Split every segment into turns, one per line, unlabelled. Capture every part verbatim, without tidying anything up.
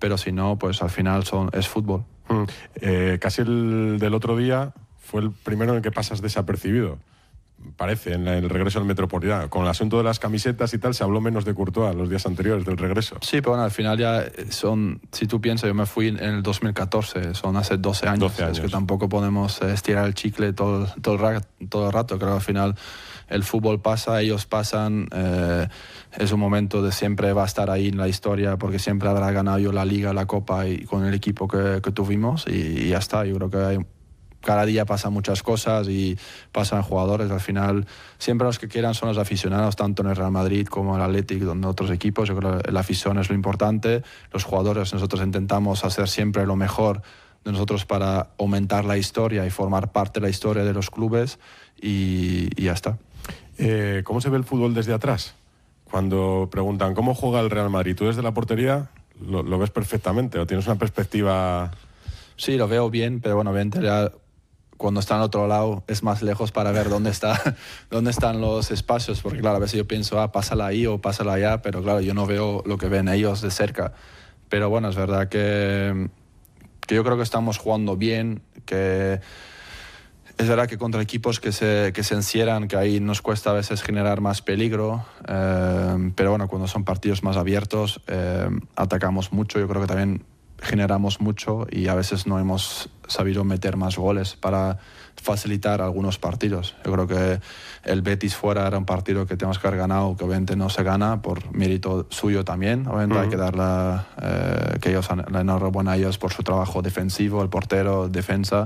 pero si no, pues al final son, es fútbol.
Mm. Eh, casi el del otro día fue el primero en el que pasas desapercibido, parece, en el regreso al Metropolitano. Con el asunto de las camisetas y tal, se habló menos de Courtois los días anteriores del regreso.
Sí, pero bueno, al final ya son, si tú piensas, yo me fui en el dos mil catorce, son hace doce años.
doce años.
Es que tampoco podemos estirar el chicle todo, todo, el, rato, todo el rato. Creo que al final el fútbol pasa, ellos pasan. Eh, es un momento de siempre va a estar ahí en la historia, porque siempre habrá ganado yo la Liga, la Copa y con el equipo que, que tuvimos, y, y ya está. Yo creo que hay, cada día pasan muchas cosas y pasan jugadores. Al final, siempre los que quieran son los aficionados, tanto en el Real Madrid como en el Athletic, donde otros equipos. Yo creo que la afición es lo importante. Los jugadores, nosotros intentamos hacer siempre lo mejor de nosotros para aumentar la historia y formar parte de la historia de los clubes, y, y ya está.
Eh, ¿Cómo se ve el fútbol desde atrás? Cuando preguntan ¿cómo juega el Real Madrid? ¿Tú desde la portería lo, lo ves perfectamente o tienes una perspectiva...?
Sí, lo veo bien, pero bueno, obviamente ya cuando está al otro lado es más lejos para ver dónde, está, dónde están los espacios, porque claro, a veces yo pienso, ah, pásala ahí o pásala allá, pero claro, yo no veo lo que ven ellos de cerca. Pero bueno, es verdad que, que yo creo que estamos jugando bien, que es verdad que contra equipos que se, que se encierran, que ahí nos cuesta a veces generar más peligro, eh, pero bueno, cuando son partidos más abiertos, eh, atacamos mucho. Yo creo que también generamos mucho y a veces no hemos sabido meter más goles para facilitar algunos partidos. Yo creo que el Betis fuera era un partido que tenemos que haber ganado, que obviamente no se gana por mérito suyo también. Obviamente uh-huh. hay que dar la, eh, que ellos, la enhorabuena a ellos por su trabajo defensivo, el portero, defensa.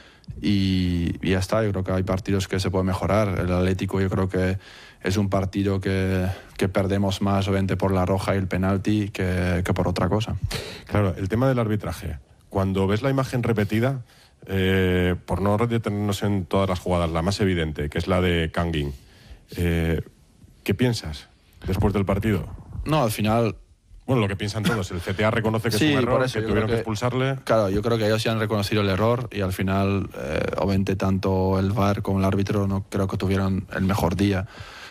Y, y ya está. Yo creo que hay partidos que se pueden mejorar. El Atlético, yo creo que es un partido que, que perdemos más obviamente por la roja y el penalti que, que por otra cosa.
Claro, el tema del arbitraje. Cuando ves la imagen repetida, eh, por no detenernos en todas las jugadas, la más evidente, que es la de Kangin, eh, ¿qué piensas después del partido?
No, al final...
Bueno, lo que piensan todos. El C T A reconoce que
sí,
es un error,
eso,
que tuvieron que, que expulsarle.
Claro, yo creo que ellos ya han reconocido el error y al final, eh, obviamente, tanto el V A R como el árbitro no creo que tuvieron el mejor día.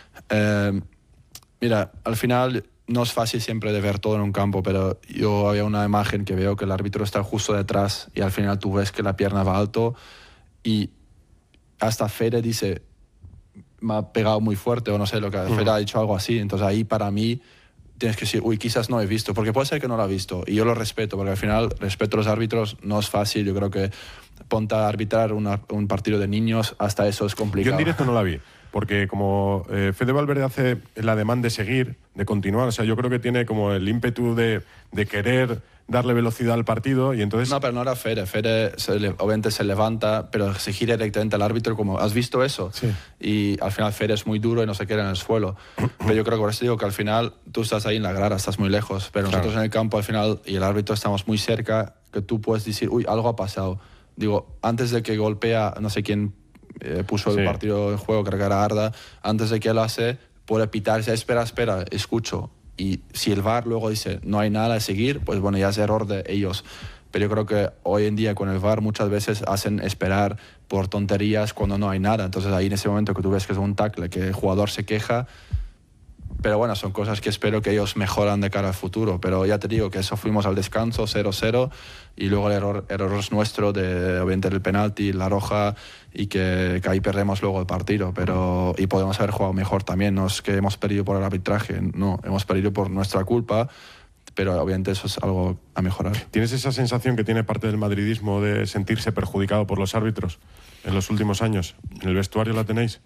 Eh, mira, al final no es fácil siempre de ver todo en un campo, pero yo había una imagen que veo que el árbitro está justo detrás y al final tú ves que la pierna va alto y hasta Fede dice, me ha pegado muy fuerte o no sé, lo que uh-huh. Fede ha dicho algo así. Entonces ahí para mí tienes que decir, uy, quizás no he visto, porque puede ser que no lo ha visto, y yo lo respeto, porque al final respeto a los árbitros, no es fácil. Yo creo que ponte a arbitrar una, un partido de niños, hasta eso es complicado.
Yo en directo no la vi, porque como eh, Fede Valverde hace el ademán de seguir, de continuar, o sea, yo creo que tiene como el ímpetu de, de querer darle velocidad al partido, y entonces...
No, pero no era Fede. Fede se le, obviamente se levanta, pero se gira directamente al árbitro como, ¿has visto eso?
Sí.
Y al final Fede es muy duro y no se queda en el suelo. Pero yo creo que por eso digo que al final tú estás ahí en la grada, estás muy lejos, pero nosotros claro. en el campo al final y el árbitro estamos muy cerca, que tú puedes decir, uy, algo ha pasado. Digo, antes de que golpea, no sé quién eh, puso sí. el partido en juego, creo que era Arda, antes de que él hace, puede pitar, dice, espera, espera, escucho. Y si el V A R luego dice no hay nada a seguir, pues bueno, ya es error de ellos. Pero yo creo que hoy en día con el V A R muchas veces hacen esperar por tonterías cuando no hay nada. Entonces ahí en ese momento que tú ves que es un tackle, que el jugador se queja, pero bueno, son cosas que espero que ellos mejoran de cara al futuro. Pero ya te digo que eso fuimos al descanso cero cero y luego el error, error es nuestro de obviamente el penalti, la roja, y que, que ahí perdemos luego el partido. Pero, y podemos haber jugado mejor también. No es que hemos perdido por el arbitraje, no, hemos perdido por nuestra culpa, pero obviamente eso es algo a mejorar.
¿Tienes esa sensación que tiene parte del madridismo de sentirse perjudicado por los árbitros en los últimos años? ¿En el vestuario la tenéis?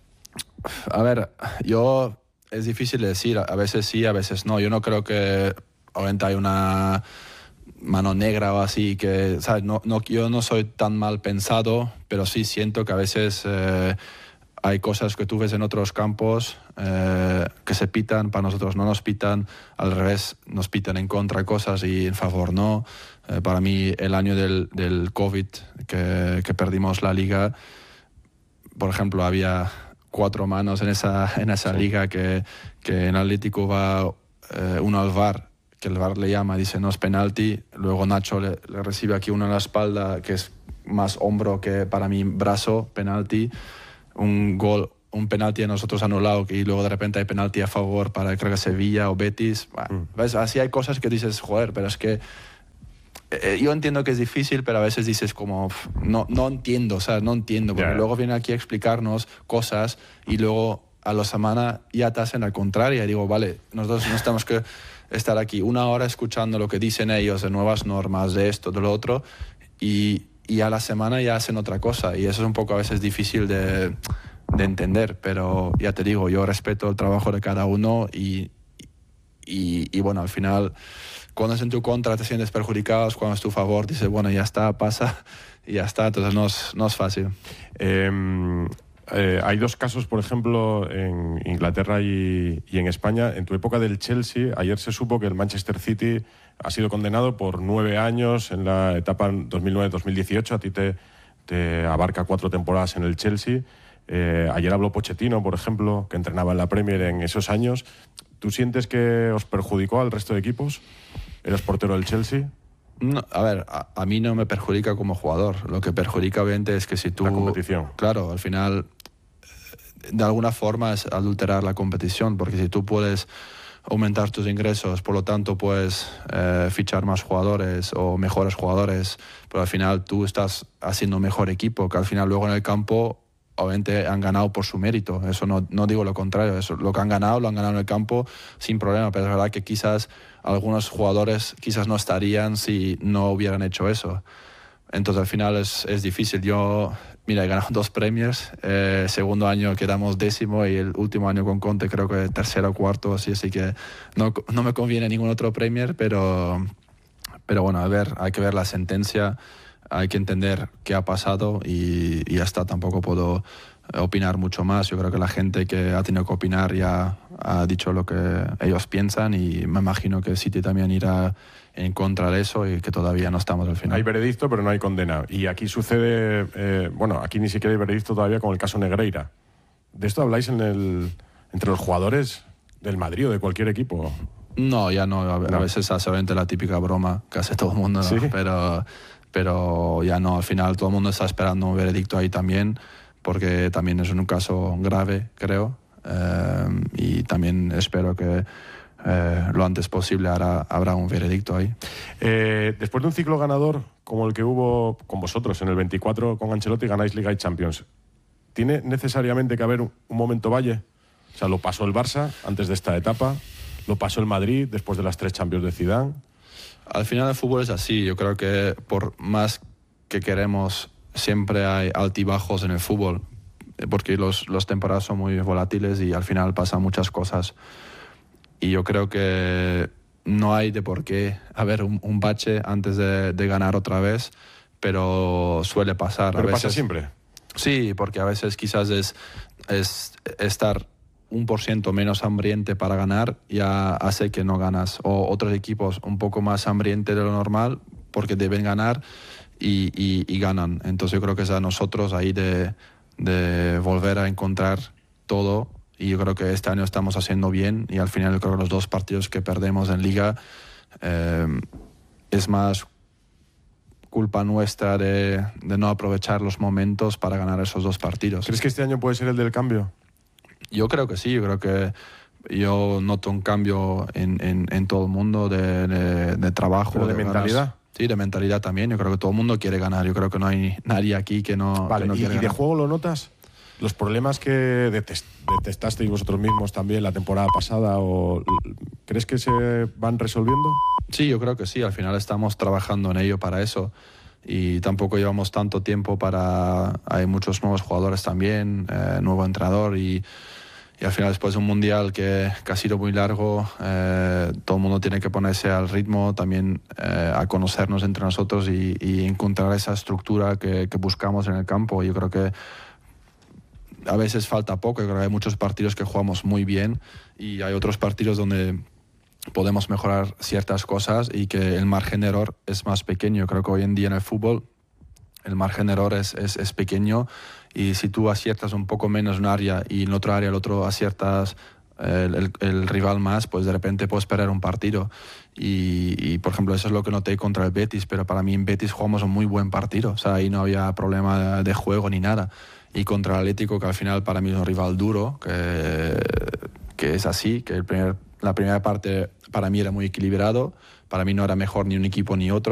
A ver, yo... Es difícil de decir, a veces sí, a veces no. Yo no creo que obviamente hay una mano negra o así, que, ¿sabes? No, no, yo no soy tan mal pensado, pero sí siento que a veces eh, hay cosas que tú ves en otros campos eh, que se pitan, para nosotros no nos pitan, al revés, nos pitan en contra de cosas y en favor no. Eh, para mí el año del, del COVID, que, que perdimos la liga, por ejemplo, había... cuatro manos en esa, en esa sí. liga que, que en Atlético va eh, uno al V A R, que el V A R le llama, dice no es penalti, luego Nacho le, le recibe aquí uno en la espalda, que es más hombro que para mí brazo, penalti, un gol, un penalti a nosotros anulado y luego de repente hay penalti a favor para creo que Sevilla o Betis. Bueno, mm. ¿ves? Así hay cosas que dices, joder, pero es que eh, yo entiendo que es difícil, pero a veces dices como, pf, no, no entiendo, o sea, no entiendo, porque
Yeah.
luego vienen aquí a explicarnos cosas y luego a la semana ya te hacen al contrario y digo, vale, nosotros no tenemos que estar aquí una hora escuchando lo que dicen ellos de nuevas normas, de esto, de lo otro, y, y a la semana ya hacen otra cosa y eso es un poco a veces difícil de, de entender, pero ya te digo, yo respeto el trabajo de cada uno y, y, y bueno, al final cuando es en tu contra te sientes perjudicado, cuando es tu favor dices, bueno, ya está, pasa y ya está, entonces no es, no es fácil.
Eh, eh, hay dos casos, por ejemplo, en Inglaterra y, y en España. En tu época del Chelsea, ayer se supo que el Manchester City ha sido condenado por nueve años en la etapa dos mil nueve dos mil dieciocho. A ti te, te abarca cuatro temporadas en el Chelsea. Eh, ayer habló Pochettino, por ejemplo, que entrenaba en la Premier en esos años. ¿Tú sientes que os perjudicó al resto de equipos? ¿Eras portero del Chelsea?
No, a ver, a, a mí no me perjudica como jugador. Lo que perjudica obviamente es que si tú...
La competición.
Claro, al final, de alguna forma es adulterar la competición, porque si tú puedes aumentar tus ingresos, por lo tanto puedes eh, fichar más jugadores o mejores jugadores, pero al final tú estás haciendo un mejor equipo, que al final luego en el campo obviamente han ganado por su mérito, eso no, no digo lo contrario, eso, lo que han ganado lo han ganado en el campo sin problema, pero es verdad que quizás algunos jugadores quizás no estarían si no hubieran hecho eso. Entonces al final es, es difícil. Yo, mira, he ganado dos premiers, eh, segundo año quedamos décimo y el último año con Conte creo que tercero o cuarto, así, así que no, no me conviene ningún otro premier, pero, pero bueno, a ver, hay que ver la sentencia, hay que entender qué ha pasado y, y ya está, tampoco puedo opinar mucho más. Yo creo que la gente que ha tenido que opinar ya ha dicho lo que ellos piensan y me imagino que City también irá en contra de eso y que todavía no estamos al final.
Hay veredicto, pero no hay condena. Y aquí sucede, eh, bueno, aquí ni siquiera hay veredicto todavía con el caso Negreira. ¿De esto habláis en el, entre los jugadores del Madrid o de cualquier equipo?
No, ya no. A,
no.
a veces hace obviamente la típica broma que hace todo el mundo, ¿no?
¿Sí?
pero, pero ya no. Al final todo el mundo está esperando un veredicto ahí también, porque también es un caso grave, creo. Eh, y también espero que Eh, lo antes posible habrá, habrá un veredicto ahí.
Eh, después de un ciclo ganador como el que hubo con vosotros en el veinticuatro con Ancelotti, ganáis Liga y Champions. ¿Tiene necesariamente que haber un, un momento valle? O sea, lo pasó el Barça antes de esta etapa, lo pasó el Madrid después de las tres Champions de Zidane.
Al final el fútbol es así. Yo creo que por más que queremos, siempre hay altibajos en el fútbol, porque los, los temporadas son muy volátiles y al final pasan muchas cosas. Y yo creo que no hay de por qué haber un, un bache antes de, de ganar otra vez, pero suele pasar.
¿Pero
a veces,
pasa siempre?
Sí, porque a veces quizás es, es estar un por ciento menos hambriente para ganar ya hace que no ganas. O otros equipos un poco más hambrientes de lo normal porque deben ganar y, y, y ganan. Entonces yo creo que es a nosotros ahí de, de volver a encontrar todo. Y yo creo que este año estamos haciendo bien y al final yo creo que los dos partidos que perdemos en Liga eh, es más culpa nuestra de, de no aprovechar los momentos para ganar esos dos partidos.
¿Crees que este año puede ser el del cambio?
Yo creo que sí, yo creo que yo noto un cambio en, en, en todo el mundo de, de, de trabajo.
¿Pero de,
de
mentalidad?
Ganas. Sí, de mentalidad también. Yo creo que todo el mundo quiere ganar. Yo creo que no hay nadie aquí que no,
vale,
que no
¿y,
quiere
¿y de
ganar.
juego lo notas? ¿Los problemas que detest, detestasteis vosotros mismos también la temporada pasada, o crees que se van resolviendo?
Sí, yo creo que sí. Al final estamos trabajando en ello para eso. Y tampoco llevamos tanto tiempo para... Hay muchos nuevos jugadores también, eh, nuevo entrenador y, y al final después de un mundial que, que ha sido muy largo, eh, todo el mundo tiene que ponerse al ritmo, también eh, a conocernos entre nosotros y, y encontrar esa estructura que, que buscamos en el campo. Yo creo que a veces falta poco, yo creo que hay muchos partidos que jugamos muy bien y hay otros partidos donde podemos mejorar ciertas cosas y que el margen de error es más pequeño. Creo que hoy en día en el fútbol el margen de error es, es, es pequeño y si tú aciertas un poco menos en un área y en otro área el otro aciertas el, el, el rival más, pues de repente puedes perder un partido. Y, y por ejemplo eso es lo que noté contra el Betis, pero para mí en Betis jugamos un muy buen partido, o sea, ahí no había problema de juego ni nada. Y contra el Atlético, que al final para mí es un rival duro, que, que es así, que el primer, la primera parte para mí era muy equilibrado, para mí no era mejor ni un equipo ni otro.